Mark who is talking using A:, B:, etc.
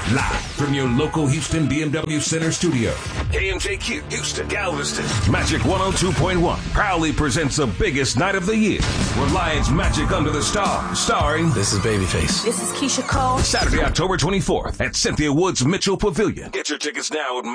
A: Live from your local Houston BMW Center studio, KMJQ, Houston, Galveston. Magic 102.1 proudly presents the biggest night of the year. Reliance Magic Under the Stars, starring...
B: This is Babyface.
C: This is Keisha Cole.
A: Saturday, October 24th at Cynthia Woods Mitchell Pavilion. Get your tickets now at